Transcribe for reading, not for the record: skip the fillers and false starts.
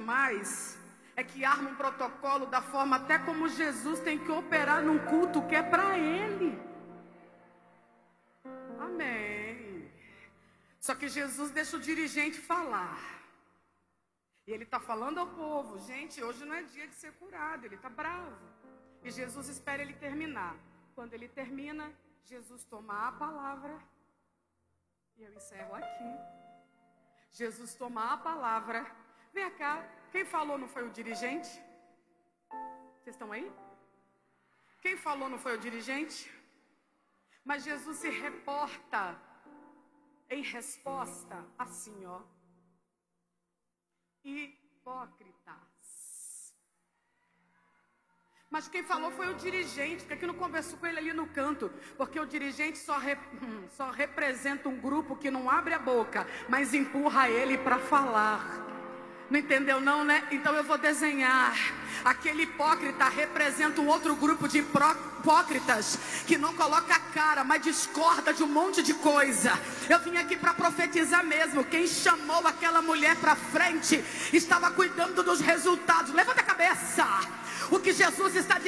demais é que arma um protocolo da forma até como Jesus tem que operar num culto que é para Ele. Amém. Só que Jesus deixa o dirigente falar. E ele está falando ao povo: gente, hoje não é dia de ser curado. Ele está bravo. E Jesus espera ele terminar. Quando ele termina, Jesus toma a palavra. E eu encerro aqui. Jesus toma a palavra. Vem cá, quem falou não foi o dirigente? Vocês estão aí? Quem falou não foi o dirigente? Mas Jesus se reporta em resposta assim, ó: hipócritas. Mas quem falou foi o dirigente, porque que não conversou com ele ali no canto? Porque o dirigente só representa um grupo que não abre a boca, mas empurra ele para falar. Não entendeu não, né? Então eu vou desenhar. Aquele hipócrita representa um outro grupo de hipócritas que não coloca a cara, mas discorda de um monte de coisa. Eu vim aqui para profetizar mesmo. Quem chamou aquela mulher para frente estava cuidando dos resultados. Levanta a cabeça. O que Jesus está dizendo